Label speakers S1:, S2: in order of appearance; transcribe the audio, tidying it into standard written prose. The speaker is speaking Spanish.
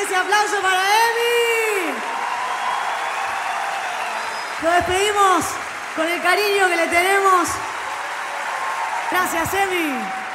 S1: ese aplauso para Emi. Lo despedimos con el cariño que le tenemos. Gracias, Emi.